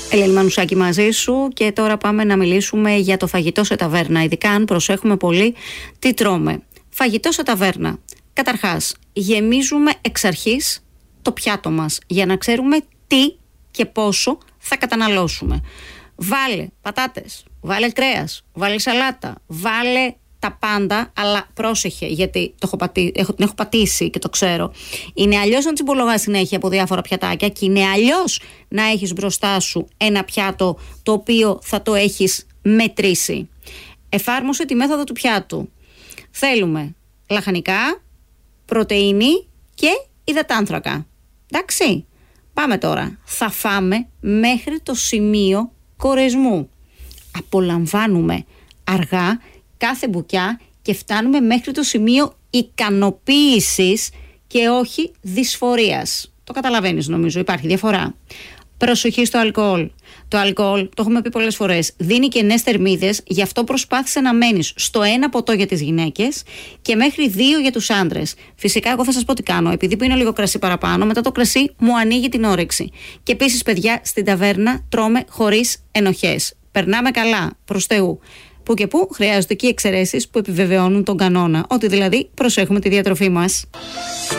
Ελένη Μανουσάκη μαζί σου και τώρα πάμε να μιλήσουμε για το φαγητό σε ταβέρνα, ειδικά αν προσέχουμε πολύ τι τρώμε. Φαγητό σε ταβέρνα. Καταρχάς, γεμίζουμε εξ αρχής το πιάτο μας για να ξέρουμε τι και πόσο θα καταναλώσουμε. Βάλε πατάτες, βάλε κρέας, βάλε σαλάτα, βάλε τα πάντα, αλλά πρόσεχε, γιατί την έχω πατήσει και το ξέρω. Είναι αλλιώς να τσιμπολογάς συνέχεια από διάφορα πιατάκια και είναι αλλιώς να έχεις μπροστά σου ένα πιάτο το οποίο θα το έχεις μετρήσει. Εφάρμοσε τη μέθοδο του πιάτου. Θέλουμε λαχανικά, πρωτεΐνη και υδατάνθρακα. Εντάξει, πάμε τώρα. Θα φάμε μέχρι το σημείο κορεσμού. Απολαμβάνουμε αργά κάθε μπουκιά και φτάνουμε μέχρι το σημείο ικανοποίησης και όχι δυσφορίας. Το καταλαβαίνεις, νομίζω, υπάρχει διαφορά. Προσοχή στο αλκοόλ. Το αλκοόλ, το έχουμε πει πολλές φορές, δίνει κενές θερμίδες, γι' αυτό προσπάθησε να μένεις στο ένα ποτό για τις γυναίκες και μέχρι 2 για τους άντρες. Φυσικά, εγώ θα σας πω τι κάνω. Επειδή πίνω λίγο κρασί παραπάνω, μετά το κρασί μου ανοίγει την όρεξη. Και επίσης, παιδιά, στην ταβέρνα τρώμε χωρίς ενοχές. Περνάμε καλά, προς Θεού. Που και που χρειάζονται και εξαιρέσεις που επιβεβαιώνουν τον κανόνα. Ότι δηλαδή προσέχουμε τη διατροφή μας.